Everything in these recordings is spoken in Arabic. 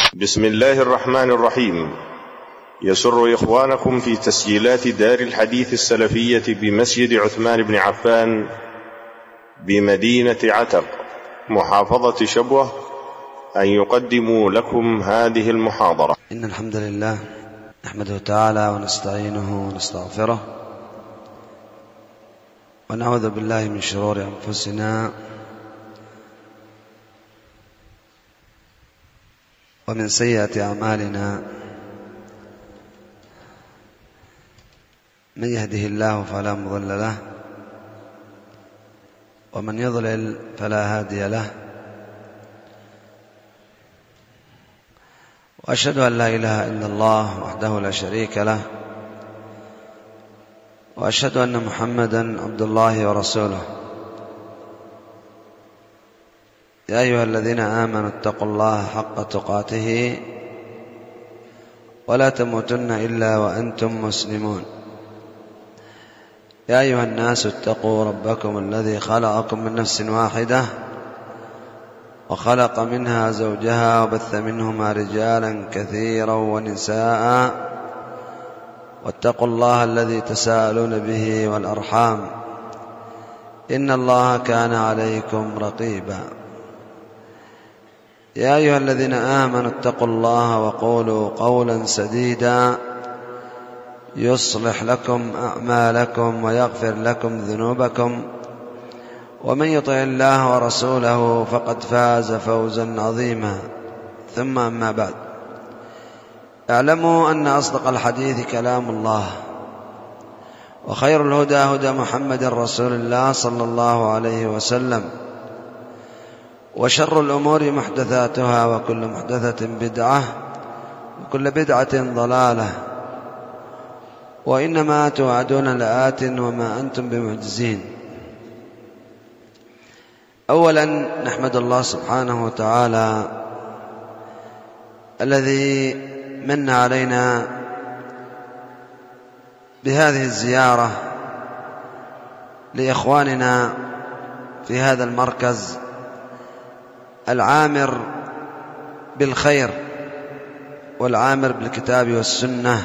بسم الله الرحمن الرحيم. يسر إخوانكم في تسجيلات دار الحديث السلفية بمسجد عثمان بن عفان بمدينة عتق محافظة شبوة أن يقدموا لكم هذه المحاضرة. إن الحمد لله نحمده تعالى ونستعينه ونستغفره ونعوذ بالله من شرور أنفسنا ومن سيئات أعمالنا. من يهده الله فلا مضل له ومن يضلل فلا هادي له، وأشهد أن لا إله إلا الله وحده لا شريك له، وأشهد أن محمدا عبد الله ورسوله. يا أيها الذين آمنوا اتقوا الله حق تقاته ولا تموتن إلا وأنتم مسلمون. يا أيها الناس اتقوا ربكم الذي خلقكم من نفس واحدة وخلق منها زوجها وبث منهما رجالا كثيرا ونساء، واتقوا الله الذي تساءلون به والأرحام إن الله كان عليكم رقيبا. يا أيها الذين آمنوا اتقوا الله وقولوا قولا سديدا يصلح لكم أعمالكم ويغفر لكم ذنوبكم، ومن يطع الله ورسوله فقد فاز فوزا عظيما. ثم أما بعد، اعلموا أن أصدق الحديث كلام الله، وخير الهدى هدى محمد رسول الله صلى الله عليه وسلم، وشر الأمور محدثاتها، وكل محدثة بدعة، وكل بدعة ضلالة، وإنما توعدون لآت وما أنتم بمعجزين. أولا نحمد الله سبحانه وتعالى الذي من علينا بهذه الزيارة لإخواننا في هذا المركز العامر بالخير والعامر بالكتاب والسنة.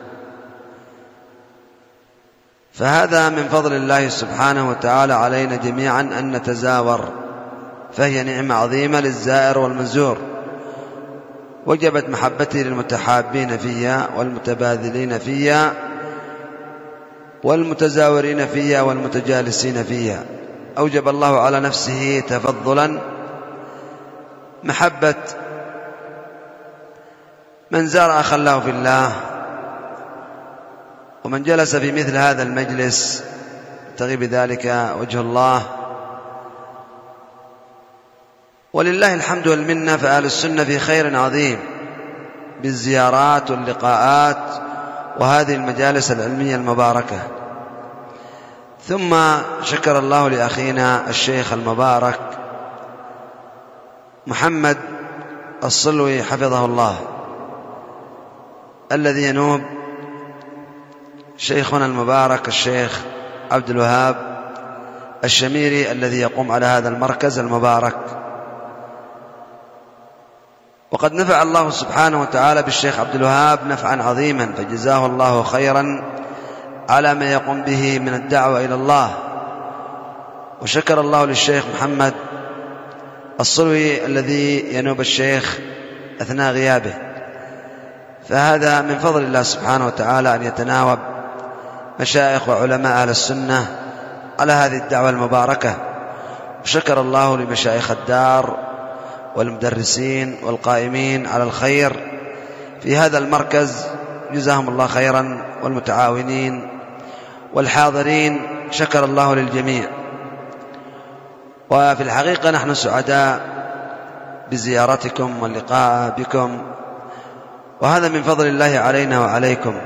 فهذا من فضل الله سبحانه وتعالى علينا جميعا أن نتزاور، فهي نعمة عظيمة للزائر والمزور. وجبت محبتي للمتحابين فيها والمتباذلين فيها والمتزاورين فيها والمتجالسين فيها. أوجب الله على نفسه تفضلا محبة من زار أخا له في الله، ومن جلس في مثل هذا المجلس يبتغي بذلك وجه الله. ولله الحمد والمنة، فأهل السنة في خير عظيم بالزيارات واللقاءات وهذه المجالس العلمية المباركة. ثم شكر الله لأخينا الشيخ المبارك محمد الصلوي حفظه الله، الذي ينوب شيخنا المبارك الشيخ عبد الوهاب الشميري، الذي يقوم على هذا المركز المبارك. وقد نفع الله سبحانه وتعالى بالشيخ عبد الوهاب نفعا عظيما، فجزاه الله خيرا على ما يقوم به من الدعوة إلى الله. وشكر الله للشيخ محمد الصلوي الذي ينوب الشيخ أثناء غيابه. فهذا من فضل الله سبحانه وتعالى أن يتناوب مشايخ وعلماء أهل السنة على هذه الدعوة المباركة. وشكر الله لمشايخ الدار والمدرسين والقائمين على الخير في هذا المركز، جزاهم الله خيرا، والمتعاونين والحاضرين، شكر الله للجميع. وفي الحقيقة نحن سعداء بزيارتكم واللقاء بكم، وهذا من فضل الله علينا وعليكم.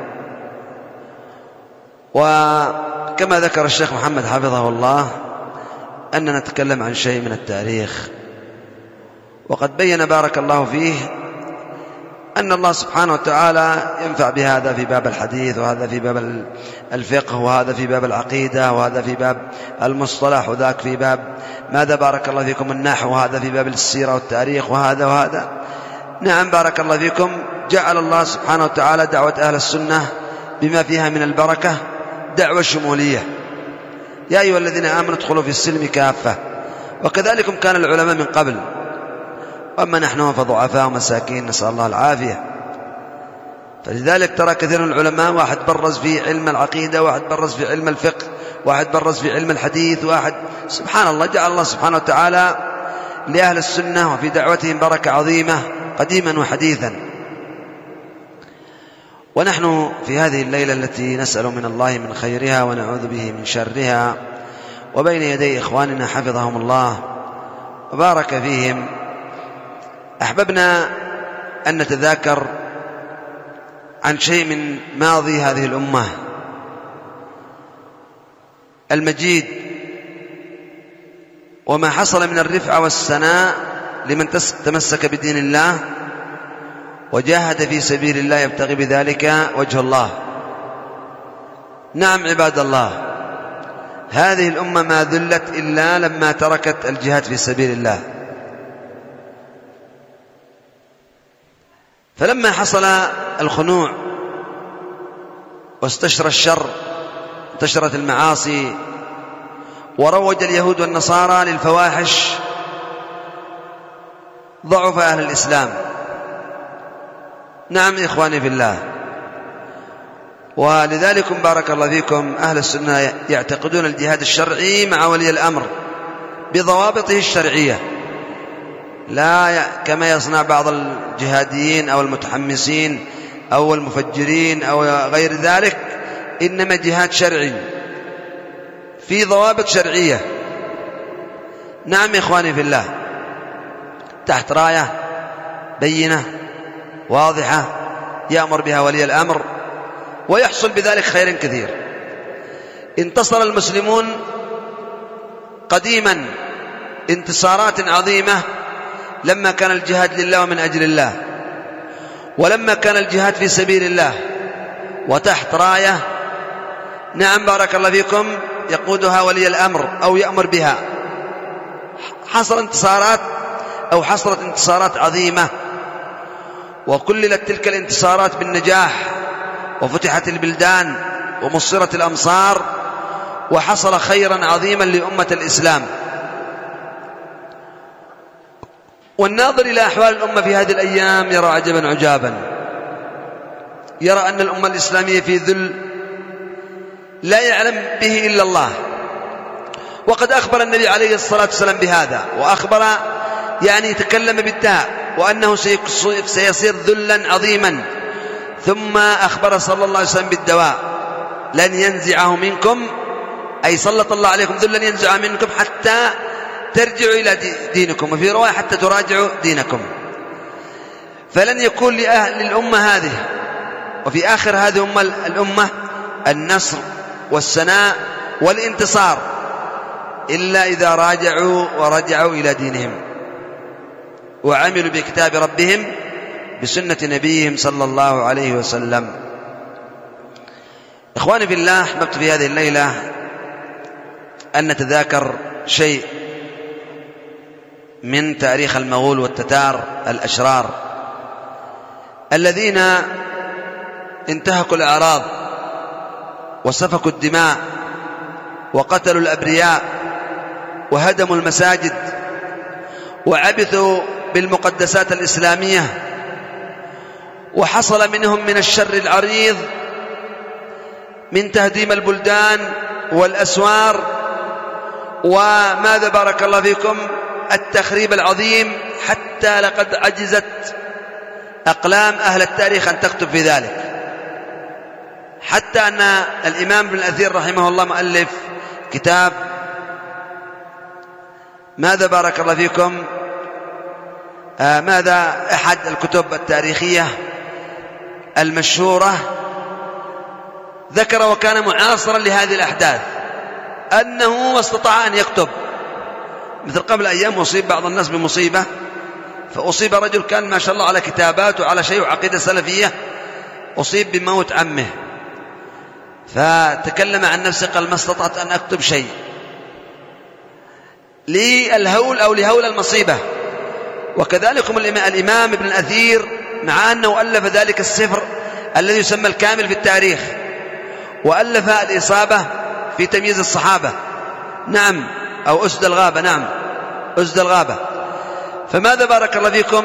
وكما ذكر الشيخ محمد حفظه الله أننا نتكلم عن شيء من التاريخ، وقد بين بارك الله فيه أن الله سبحانه وتعالى ينفع بهذا في باب الحديث، وهذا في باب الفقه، وهذا في باب العقيدة، وهذا في باب المصطلح، وذاك في باب ماذا بارك الله فيكم النحو، وهذا في باب السيرة والتاريخ، وهذا نعم بارك الله فيكم. جعل الله سبحانه وتعالى دعوة أهل السنة بما فيها من البركة دعوة شمولية، يا أيها الذين آمنوا ادخلوا في السلم كافة، وكذلكم كان العلماء من قبل، أما نحن فضعفاء ومساكين نسأل الله العافية. فلذلك ترى كثير من العلماء واحد برز في علم العقيدة، واحد برز في علم الفقه، واحد برز في علم الحديث، واحد سبحان الله. جعل الله سبحانه وتعالى لأهل السنة وفي دعوتهم بركة عظيمة قديما وحديثا. ونحن في هذه الليلة التي نسأل من الله من خيرها ونعوذ به من شرها، وبين يدي إخواننا حفظهم الله وبارك فيهم، أحببنا أن نتذاكر عن شيء من ماضي هذه الأمة المجيد، وما حصل من الرفعة والسناء لمن تمسك بدين الله وجاهد في سبيل الله يبتغي بذلك وجه الله. نعم عباد الله، هذه الأمة ما ذلت إلا لما تركت الجهاد في سبيل الله. فلما حصل الخنوع واستشرى الشر، انتشرت المعاصي، وروج اليهود والنصارى للفواحش، ضعف أهل الإسلام. نعم إخواني في الله. ولذلك بارك الله فيكم أهل السنة يعتقدون الجهاد الشرعي مع ولي الأمر بضوابطه الشرعية، لا كما يصنع بعض الجهاديين أو المتحمسين أو المفجرين أو غير ذلك، إنما جهاد شرعي في ضوابط شرعية. نعم إخواني في الله، تحت راية بينة واضحة يأمر بها ولي الأمر، ويحصل بذلك خير كثير. انتصر المسلمون قديما انتصارات عظيمة لما كان الجهاد لله ومن أجل الله، ولما كان الجهاد في سبيل الله وتحت راية نعم بارك الله فيكم يقودها ولي الأمر أو يأمر بها، حصلت انتصارات عظيمة، وكللت تلك الانتصارات بالنجاح، وفتحت البلدان ومصرت الأمصار، وحصل خيرا عظيما لأمة الإسلام. والناظر إلى أحوال الأمة في هذه الأيام يرى عجبا عجابا، يرى أن الأمة الإسلامية في ذل لا يعلم به إلا الله. وقد أخبر النبي عليه الصلاة والسلام بهذا، وأخبر تكلم بالداء وأنه سيصير ذلا عظيما، ثم أخبر صلى الله عليه وسلم بالدواء: لن ينزعه منكم، أي سلط الله عليكم ذلا ينزعه منكم حتى ترجعوا إلى دينكم، وفي رواية حتى تراجعوا دينكم. فلن يكون للأمة هذه وفي آخر هذه الأمة النصر والسناء والانتصار إلا إذا رجعوا إلى دينهم وعملوا بكتاب ربهم بسنة نبيهم صلى الله عليه وسلم. إخواني في الله، أحببت في هذه الليلة أن نتذاكر شيء من تاريخ المغول والتتار الأشرار الذين انتهكوا الأعراض وسفكوا الدماء وقتلوا الأبرياء وهدموا المساجد وعبثوا بالمقدسات الإسلامية، وحصل منهم من الشر العريض من تهديم البلدان والأسوار، وماذا بارك الله فيكم التخريب العظيم، حتى لقد عجزت أقلام أهل التاريخ أن تكتب في ذلك، حتى أن الإمام ابن الأثير رحمه الله مؤلف كتاب ماذا بارك الله فيكم أحد الكتب التاريخية المشهورة، ذكر وكان معاصرا لهذه الأحداث أنه استطاع أن يكتب. مثل قبل أيام أصيب بعض الناس بمصيبة، فأصيب رجل كان ما شاء الله على كتابات وعلى شيء وعقيدة سلفية، أصيب بموت عمه، فتكلم عن نفسه قال: ما استطعت أن أكتب شيء للهول أو لهول المصيبة، وكذلك الإمام ابن الأثير مع أنه ألف ذلك السفر الذي يسمى الكامل في التاريخ، وألف الإصابة في تمييز الصحابة، نعم، أو أسد الغابة، نعم، أسد الغابة. فماذا بارك الله فيكم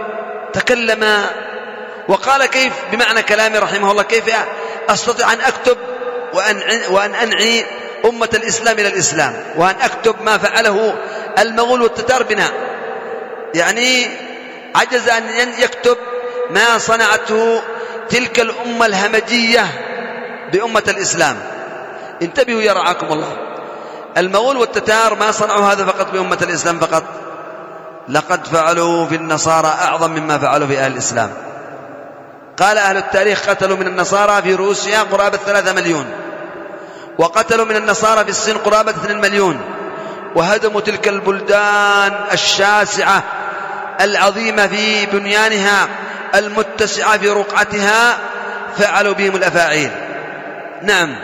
تكلم وقال كيف بمعنى كلامي رحمه الله كيف أستطيع أن أكتب وأن أنعي أمة الإسلام إلى الإسلام، وأن أكتب ما فعله المغول والتتار بنا. يعني عجز أن يكتب ما صنعته تلك الأمة الهمجية بأمة الإسلام. انتبهوا يا رعاكم الله، المغول والتتار ما صنعوا هذا فقط بأمة الإسلام فقط، لقد فعلوا في النصارى أعظم مما فعلوا في أهل الإسلام. قال أهل التاريخ قتلوا من النصارى في روسيا قرابة 3 مليون، وقتلوا من النصارى في الصين قرابة 2 مليون، وهدموا تلك البلدان الشاسعة العظيمة في بنيانها المتسعة في رقعتها، فعلوا بهم الأفاعيل. نعم،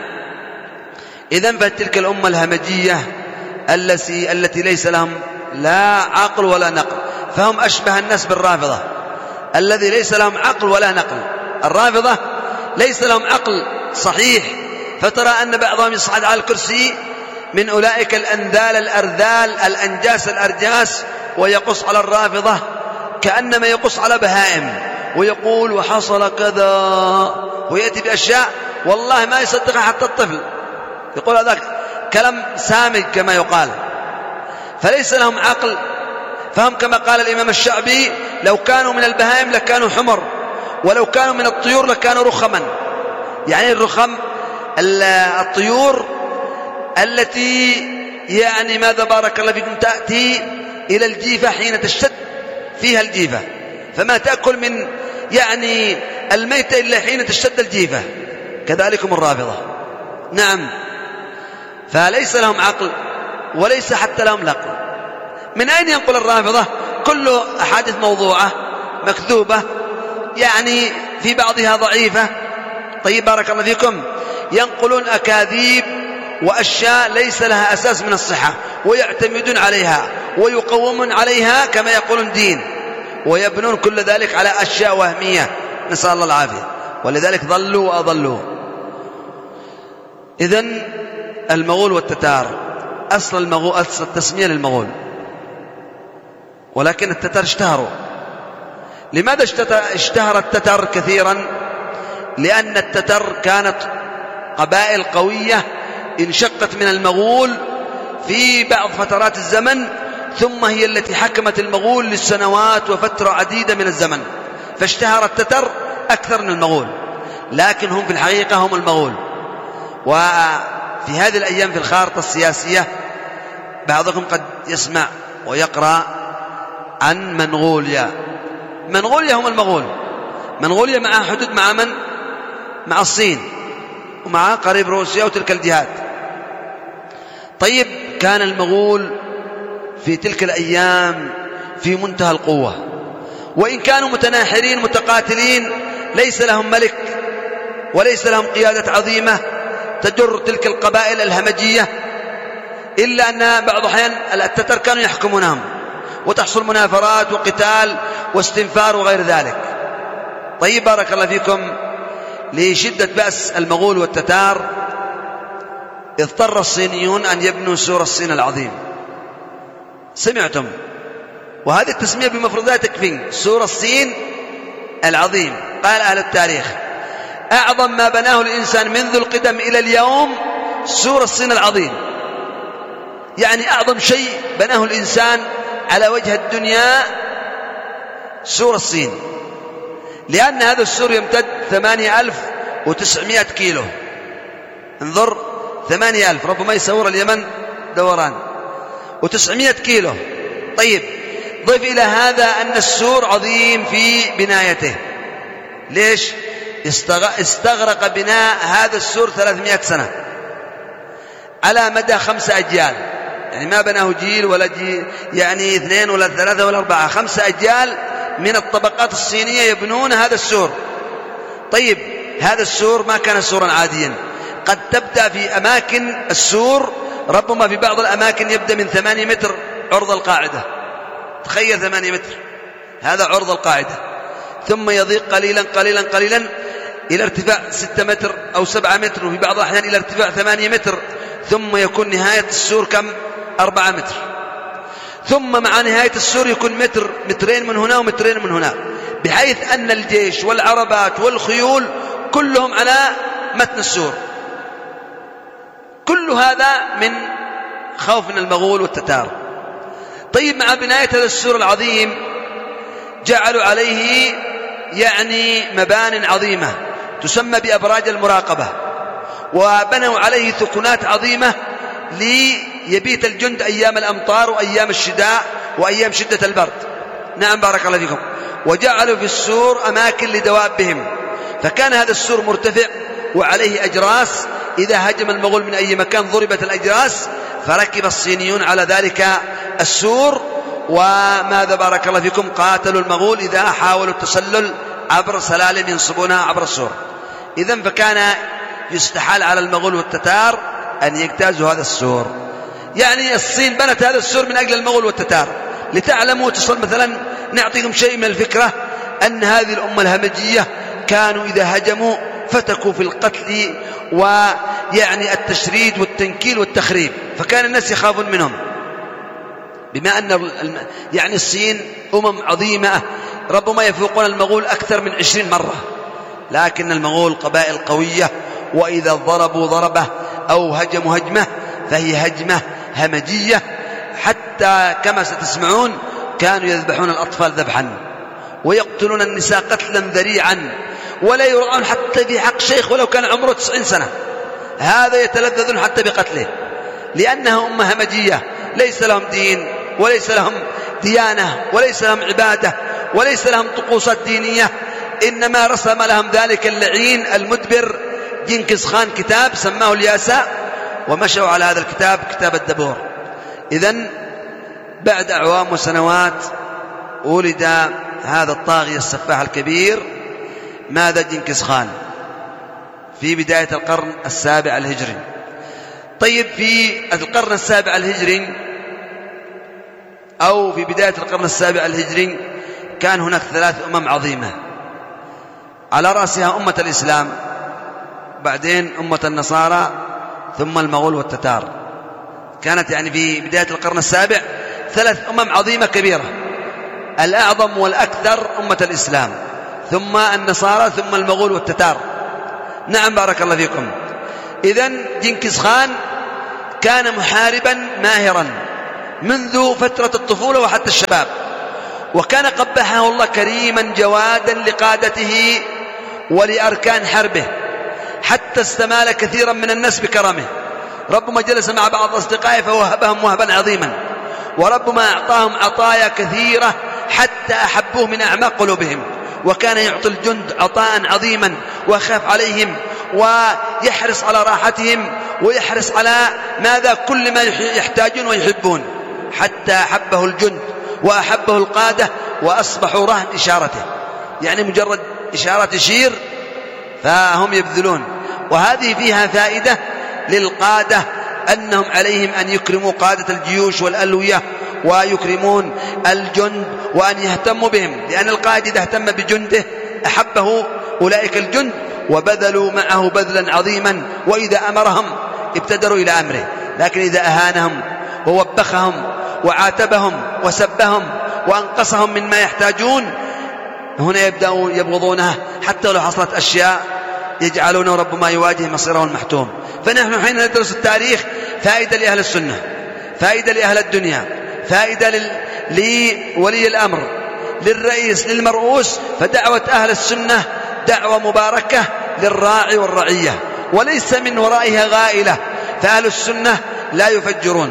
إذن فتلك الأمة الهمجية التي ليس لهم لا عقل ولا نقل، فهم أشبه الناس بالرافضة الذي ليس لهم عقل ولا نقل. الرافضة ليس لهم عقل صحيح، فترى أن بعضهم يصعد على الكرسي من أولئك الأنذال الأرذال الأنجاس الأرجاس ويقص على الرافضة كأنما يقص على بهائم، ويقول وحصل كذا، ويأتي بأشياء والله ما يصدقها حتى الطفل، يقول هذا كلام سامج كما يقال. فليس لهم عقل، فهم كما قال الإمام الشعبي لو كانوا من البهائم لكانوا حمر، ولو كانوا من الطيور لكانوا رخما. يعني الرخم الطيور التي يعني ماذا بارك الله فيكم تأتي إلى الجيفة حين تشتد فيها الجيفة، فما تأكل من يعني الميتة إلا حين تشتد الجيفة، كذلكم الرافضة. نعم، فليس لهم عقل وليس حتى لهم نقل. من أين ينقل الرافضة؟ كل أحاديث موضوعة مكذوبة، يعني في بعضها ضعيفة. طيب بارك الله فيكم، ينقلون أكاذيب وأشياء ليس لها أساس من الصحة، ويعتمدون عليها ويقومون عليها كما يقولون دين، ويبنون كل ذلك على أشياء وهمية، نسأل الله العافية، ولذلك ضلوا وأضلوا. إذن المغول والتتار أصل التسمية للمغول، ولكن التتار اشتهروا. لماذا اشتهر التتار كثيرا؟ لأن التتر كانت قبائل قوية انشقت من المغول في بعض فترات الزمن، ثم هي التي حكمت المغول للسنوات وفترة عديدة من الزمن، فاشتهر التتر أكثر من المغول، لكن هم في الحقيقة هم المغول. وفي هذه الأيام في الخارطة السياسية بعضكم قد يسمع ويقرأ عن منغوليا. منغوليا هم المغول. منغوليا مع حدود مع من؟ مع الصين ومع قريب روسيا وتلك الجهات. طيب، كان المغول في تلك الأيام في منتهى القوة، وإن كانوا متناحرين متقاتلين ليس لهم ملك وليس لهم قيادة عظيمة تجر تلك القبائل الهمجية، إلا أن بعض الأحيان التتر كانوا يحكمونهم وتحصل منافرات وقتال واستنفار وغير ذلك. طيب بارك الله فيكم، لشدة بأس المغول والتتار اضطر الصينيون أن يبنوا سور الصين العظيم. سمعتم؟ وهذه التسمية بمفردها تكفي، سور الصين العظيم. قال أهل التاريخ أعظم ما بناه الإنسان منذ القدم إلى اليوم سور الصين العظيم، يعني أعظم شيء بناه الإنسان على وجه الدنيا سور الصين، لأن هذا السور يمتد 8900 كيلو. انظر، 8000 ربما يسور اليمن دوران، و900 كيلو. طيب، ضيف إلى هذا أن السور عظيم في بنايته. ليش؟ استغرق بناء هذا السور 300 سنة على مدى 5 أجيال، يعني ما بناه جيل ولا جيل، يعني 2 ولا 3 ولا 4، 5 أجيال من الطبقات الصينية يبنون هذا السور. طيب، هذا السور ما كان سورا عاديا، قد تبدأ في أماكن السور ربما في بعض الأماكن يبدأ من 8 متر عرض القاعدة. تخيل 8 متر، هذا عرض القاعدة، ثم يضيق قليلا قليلا قليلا إلى ارتفاع 6 متر أو 7 متر، وفي بعض الأحيان إلى ارتفاع 8 متر، ثم يكون نهاية السور كم؟ 4 متر، ثم مع نهاية السور يكون متر، مترين من هنا ومترين من هنا، بحيث أن الجيش والعربات والخيول كلهم على متن السور. كل هذا من خوف من المغول والتتار. طيب، مع بناية هذا السور العظيم جعلوا عليه مبان عظيمة تسمى بأبراج المراقبة، وبنوا عليه ثكنات عظيمة ليبيت الجند أيام الأمطار وأيام الشتاء وأيام شدة البرد. نعم، بارك الله فيكم. وجعلوا في السور أماكن لدوابهم، فكان هذا السور مرتفع وعليه أجراس، إذا هجم المغول من أي مكان ضربت الأجراس، فركب الصينيون على ذلك السور، وماذا بارك الله فيكم؟ قاتلوا المغول إذا حاولوا التسلل عبر سلالم ينصبونها عبر السور. إذن فكان يستحال على المغول والتتار أن يجتازوا هذا السور. الصين بنت هذا السور من أجل المغول والتتار، لتعلموا تصل مثلا، نعطيكم شيء من الفكرة، أن هذه الأمة الهمجية كانوا إذا هجموا فتكوا في القتل التشريد والتنكيل والتخريب، فكان الناس يخافون منهم، بما أن الصين عظيمة ربما يفوقون المغول أكثر من 20 مرة، لكن المغول قبائل قوية، وإذا ضربوا ضربة أو هجموا هجمة فهي هجمة همجية، حتى كما ستسمعون كانوا يذبحون الأطفال ذبحا، ويقتلون النساء قتلا ذريعا، ولا يرعون حتى في حق شيخ ولو كان عمره 90 سنة، هذا يتلذذون حتى بقتله، لأنها أمة همجية، ليس لهم دين وليس لهم ديانة وليس لهم عبادة وليس لهم طقوسات دينية، إنما رسم لهم ذلك اللعين المدبر جنكيز خان كتاب سماه الياساء، ومشوا على هذا الكتاب، كتاب الدبور. إذن بعد أعوام وسنوات ولد هذا الطاغية السفاح الكبير، ماذا؟ جنكيز خان، في بداية القرن 7 الهجري. طيب، في القرن 7 الهجري أو في بداية القرن 7 الهجري كان هناك 3 عظيمة، على رأسها أمة الإسلام، بعدين أمة النصارى، ثم المغول والتتار. كانت في بداية القرن 7 3 عظيمة كبيرة، الأعظم والأكثر أمة الإسلام، ثم النصارى، ثم المغول والتتار. نعم، بارك الله فيكم. إذن جنكيز خان كان محاربا ماهرا منذ فترة الطفولة وحتى الشباب، وكان قبحه الله كريما جوادا لقادته ولأركان حربه، حتى استمال كثيرا من الناس بكرمه. ربما جلس مع بعض أصدقائه فوهبهم وهبا عظيما، وربما أعطاهم عطايا كثيرة حتى أحبوه من أعماق قلوبهم، وكان يعطي الجند عطاء عظيما ويخاف عليهم ويحرص على راحتهم ويحرص على ماذا؟ كل ما يحتاجون ويحبون، حتى أحبه الجند وأحبه القادة وأصبحوا رهن إشارته، مجرد إشارة يشير فهم يبذلون. وهذه فيها فائدة للقادة، أنهم عليهم أن يكرموا قادة الجيوش والألوية ويكرمون الجند وأن يهتموا بهم، لأن القائد إذا اهتم بجنده أحبه أولئك الجند وبذلوا معه بذلا عظيما، وإذا أمرهم ابتدروا إلى أمره، لكن إذا أهانهم ووبخهم وعاتبهم وسبهم وأنقصهم مما يحتاجون، هنا يبدأوا يبغضونه، حتى لو حصلت أشياء يجعلونه ربما يواجه مصيره المحتوم. فنحن حين ندرس التاريخ فائدة لأهل السنة، فائدة لأهل الدنيا، فائدة لولي الأمر، للرئيس، للمرؤوس. فدعوة أهل السنة دعوة مباركة للراعي والرعية، وليس من ورائها غائلة. فأهل السنة لا يفجرون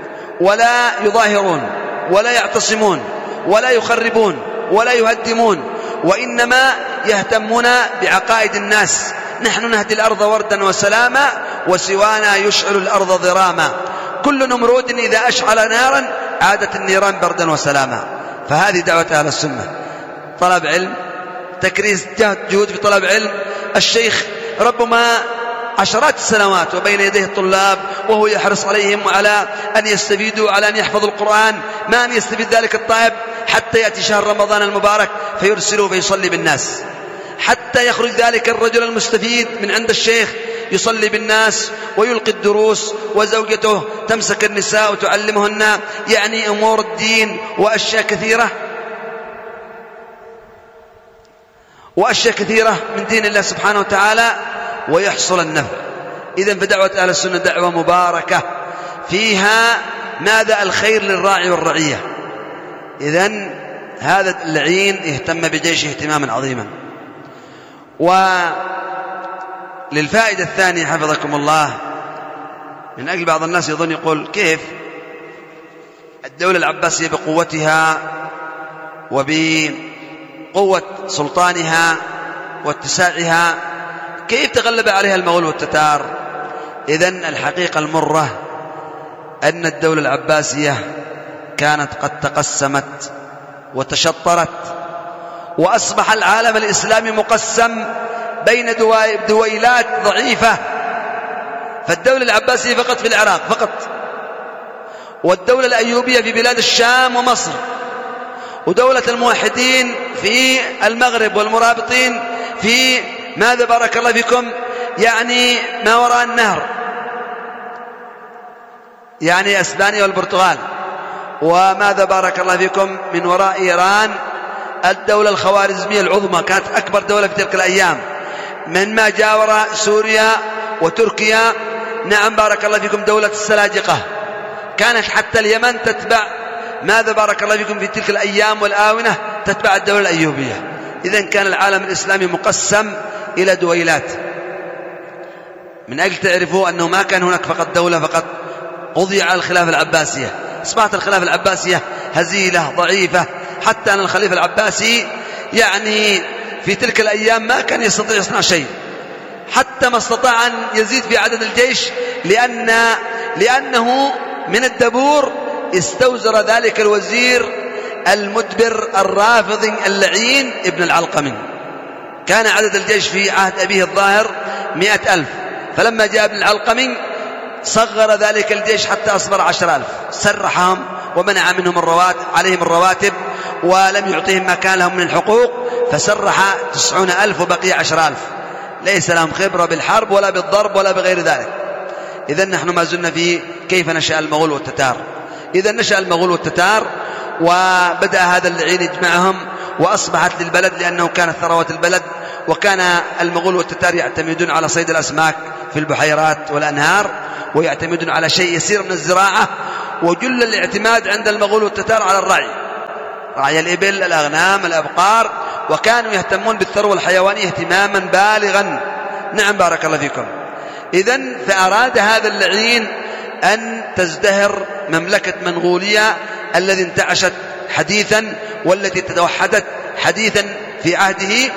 ولا يظاهرون ولا يعتصمون ولا يخربون ولا يهدمون، وإنما يهتمون بعقائد الناس. نحن نهدي الأرض وردا وسلاما، وسوانا يشعل الأرض ضراما. كل نمرود إذا أشعل نارا عادت النيران بردا وسلاما. فهذه دعوة أهل السنة. طلب علم، تكريس جهد في طلب علم. الشيخ ربما عشرات السنوات وبين يديه الطلاب وهو يحرص عليهم على أن يستفيدوا، على أن يحفظوا القرآن، ما أن يستفيد ذلك الطالب حتى يأتي شهر رمضان المبارك فيرسله فيصلي بالناس، حتى يخرج ذلك الرجل المستفيد من عند الشيخ يصلي بالناس ويلقي الدروس، وزوجته تمسك النساء وتعلمهن يعني أمور الدين وأشياء كثيرة من دين الله سبحانه وتعالى، ويحصل النفع. إذن فدعوة أهل السنة دعوة مباركة فيها ماذا؟ الخير للراعي والرعية. إذن هذا اللعين اهتم بجيشه اهتماما عظيما. وللفائدة الثانية حفظكم الله، من أجل بعض الناس يظن يقول كيف الدولة العباسية بقوتها وبقوة سلطانها واتساعها كيف تغلب عليها المغول والتتار؟ إذن الحقيقة المرة أن الدولة العباسية كانت قد تقسمت وتشطرت، وأصبح العالم الإسلامي مقسم بين دويلات ضعيفة. فالدولة العباسية فقط في العراق فقط، والدولة الأيوبية في بلاد الشام ومصر، ودولة الموحدين في المغرب، والمرابطين في ماذا بارك الله فيكم يعني ما وراء النهر، يعني أسبانيا والبرتغال، وماذا بارك الله فيكم من وراء إيران الدولة الخوارزمية العظمى، كانت أكبر دولة في تلك الأيام، من ما جاور سوريا وتركيا. نعم بارك الله فيكم دولة السلاجقة، كانت حتى اليمن تتبع ماذا بارك الله فيكم في تلك الأيام والآونة تتبع الدولة الأيوبية. إذن كان العالم الإسلامي مقسم إلى دويلات، من أجل تعرفوا أنه ما كان هناك فقط دولة فقط قضي على الخلافة العباسية. أصبحت الخلافة العباسية هزيلة ضعيفة، حتى أن الخليفة العباسي يعني في تلك الأيام ما كان يستطيع يصنع شيء، حتى ما استطاع أن يزيد في عدد الجيش، لأنه من الدبور استوزر ذلك الوزير المدبر الرافض اللعين ابن العلقمي. كان عدد الجيش في عهد أبيه الظاهر 100,000، فلما جاء ابن العلقمي صغر ذلك الجيش حتى أصبر 10,000، سرحهم ومنع منهم عليهم الرواتب، ولم يعطيهم ما كان لهم من الحقوق، فسرح 90,000 وبقي 10,000، ليس لهم خبرة بالحرب ولا بالضرب ولا بغير ذلك. إذن نحن ما زلنا في كيف نشأ المغول والتتار. إذن نشأ المغول والتتار، وبدأ هذا اللعين يجمعهم، وأصبحت للبلد لأنه كانت ثروة البلد، وكان المغول والتتار يعتمدون على صيد الأسماك في البحيرات والأنهار، ويعتمدون على شيء يسير من الزراعة، وجل الاعتماد عند المغول والتتار على الرعي، رعي الإبل، الأغنام، الأبقار، وكانوا يهتمون بالثروة الحيوانية اهتماما بالغا. نعم بارك الله فيكم. إذن فأراد هذا اللعين أن تزدهر مملكة منغوليا الذي انتعشت حديثا والتي توحدت حديثا في عهده،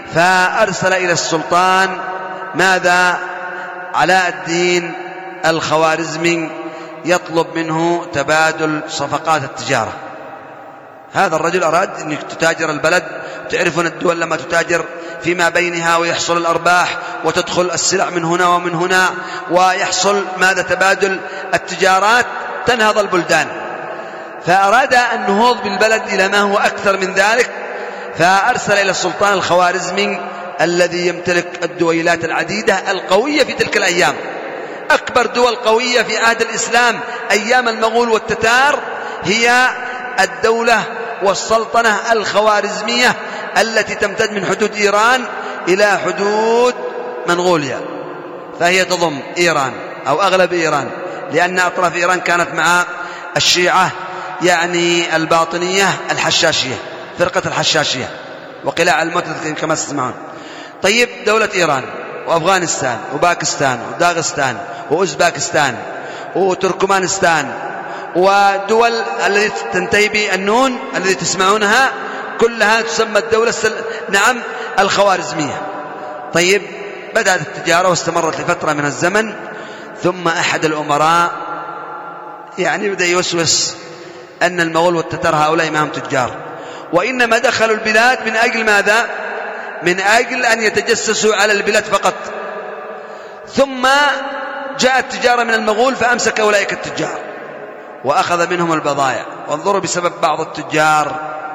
فأرسل إلى السلطان ماذا؟ علاء الدين الخوارزمي، يطلب منه تبادل صفقات التجارة. هذا الرجل أراد أن تتاجر البلد، تعرفون الدول لما تتاجر فيما بينها ويحصل الأرباح وتدخل السلع من هنا ومن هنا، ويحصل ماذا؟ تبادل التجارات، تنهض البلدان. فأراد النهوض بالبلد إلى ما هو أكثر من ذلك، فأرسل إلى السلطان الخوارزمي الذي يمتلك الدويلات العديدة القوية في تلك الأيام. أكبر دول قوية في عهد الإسلام أيام المغول والتتار هي الدولة والسلطنة الخوارزمية التي تمتد من حدود إيران إلى حدود منغوليا، فهي تضم إيران أو أغلب إيران، لأن أطراف إيران كانت مع الشيعة يعني الباطنية الحشاشية، فرقة الحشاشية وقلاع الموت كما تسمعون. طيب دولة إيران وأفغانستان وباكستان وداغستان وأوزباكستان وتركمانستان ودول التي تنتهي بالنون التي تسمعونها كلها تسمى الدولة نعم الخوارزمية. طيب بدأت التجارة واستمرت لفترة من الزمن، ثم أحد الأمراء يعني بدأ يوسوس أن المغول والتتار هؤلاء ما هم تجار، وإنما دخلوا البلاد من أجل ماذا؟ من أجل أن يتجسسوا على البلاد فقط. ثم جاءت التجارة من المغول فأمسك أولئك التجار وأخذ منهم البضائع. وانظروا بسبب بعض التجار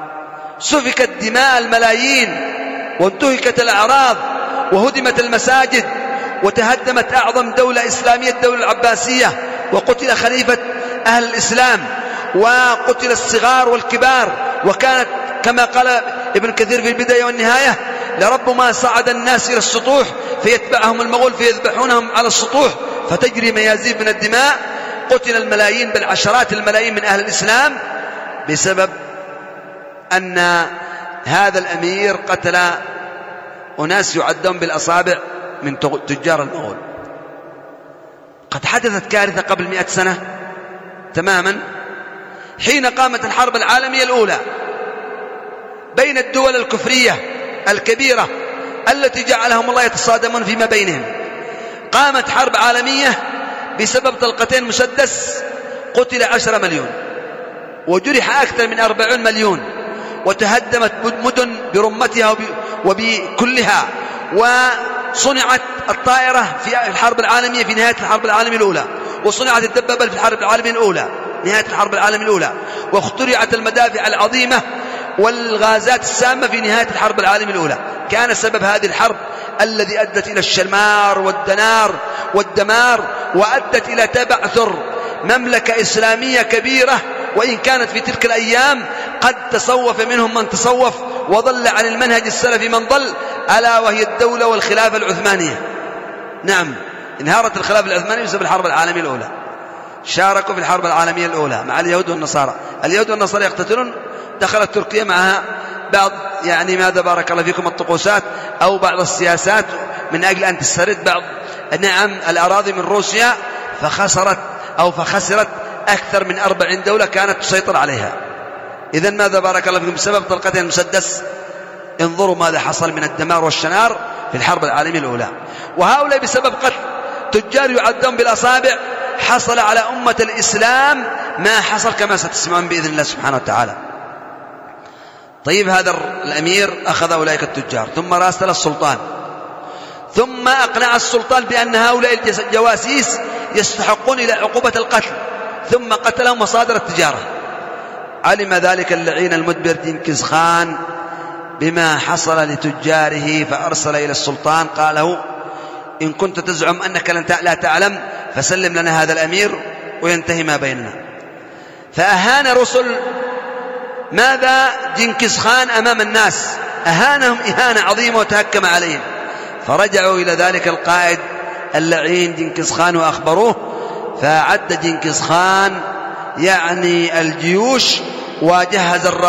سفكت دماء الملايين وانتهكت الأعراض وهدمت المساجد وتهدمت أعظم دولة إسلامية الدولة العباسية، وقتل خليفة أهل الإسلام وقتل الصغار والكبار. وكانت كما قال ابن كثير في البداية والنهاية: لربما صعد الناس إلى السطوح فيتبعهم المغول فيذبحونهم على السطوح فتجري ميازيب من الدماء. قتل الملايين بل عشرات الملايين من أهل الإسلام بسبب أن هذا الأمير قتل أناس يعدون بالأصابع من تجار المغول. قد حدثت كارثة قبل 100 سنة تماما حين قامت الحرب العالمية الأولى بين الدول الكفرية الكبيرة التي جعلهم الله يتصادمون فيما بينهم. قامت حرب عالمية بسبب طلقتين مسدس، قتل 10 مليون وجرح أكثر من 40 مليون، وتهدمت مدن برمتها وبكلها، وصنعت الطائرة في الحرب العالمية في نهاية الحرب العالمية الأولى، وصنعت الدبابة في الحرب العالمية الأولى نهاية الحرب العالمية الأولى، واخترعت المدافع العظيمة والغازات السامة في نهاية الحرب العالمية الأولى. كان سبب هذه الحرب الذي أدت إلى الشمار والدمار وأدت إلى تبعثر مملكة إسلامية كبيرة، وإن كانت في تلك الأيام قد تصوف منهم من تصوف وضل عن المنهج السلفي من ضل، ألا وهي الدولة والخلافة العثمانية. نعم، انهارت الخلافة العثمانية بسبب الحرب العالمية الأولى. شاركوا في الحرب العالمية الأولى مع اليهود والنصارى. اليهود والنصارى يقتتلون، دخلت تركيا معها بعض ماذا بارك الله فيكم الطقوسات أو بعض السياسات من أجل أن تسترد بعض الأراضي من روسيا، فخسرت أكثر من 40 دولة كانت تسيطر عليها. إذن ماذا بارك الله فيكم بسبب طلقتين المسدس انظروا ماذا حصل من الدمار والشنار في الحرب العالمية الأولى. وهؤلاء بسبب قتل تجار يعدون بالأصابع حصل على أمة الإسلام ما حصل كما ستسمعون بإذن الله سبحانه وتعالى. طيب، هذا الأمير أخذ أولئك التجار ثم راسل السلطان، ثم أقنع السلطان بأن هؤلاء الجواسيس يستحقون إلى عقوبة القتل، ثم قتلهم وصادر التجارة. علم ذلك اللعين المدبر جنكيز خان بما حصل لتجاره، فأرسل إلى السلطان قال له: إن كنت تزعم أنك لا تعلم فسلم لنا هذا الأمير وينتهي ما بيننا. فأهان رسل ماذا جنكيز خان أمام الناس، أهانهم إهانة عظيمة وتهكم عليهم. فرجعوا إلى ذلك القائد اللعين جنكيز خان وأخبروه، فعد جنكيز خان الجيوش وجهز